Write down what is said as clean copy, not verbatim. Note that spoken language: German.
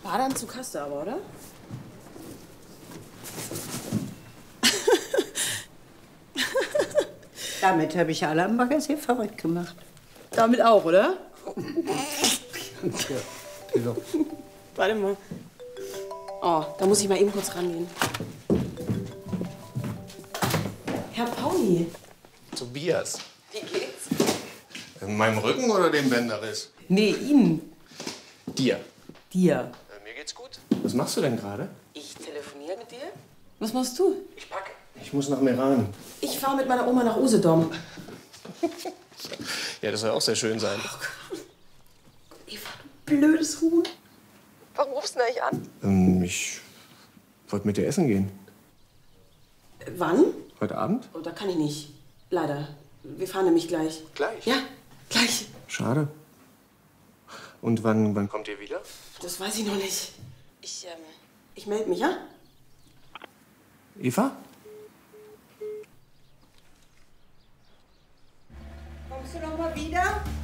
Badeanzug hast du aber, oder? Damit habe ich alle am Magazin verrückt gemacht. Damit auch, oder? Ja, Warte mal. Oh, da muss ich mal eben kurz rangehen. Herr Pauli. Tobias. Wie geht's? In meinem Rücken oder dem Bänderriss? Nee, Ihnen. Dir. Dir. Mir geht's gut. Was machst du denn gerade? Ich telefoniere mit dir? Was machst du? Ich packe. Ich muss nach Meran. Ich fahre mit meiner Oma nach Usedom. Ja, das soll auch sehr schön sein. Eva, du blödes Huhn. Warum rufst du mich an? Ich wollte mit dir essen gehen. Wann? Heute Abend? Oh, da kann ich nicht. Leider. Wir fahren nämlich gleich. Gleich? Ja, gleich. Schade. Und wann kommt ihr wieder? Das weiß ich noch nicht. Ich melde mich, ja? Eva? Kommst du noch mal wieder?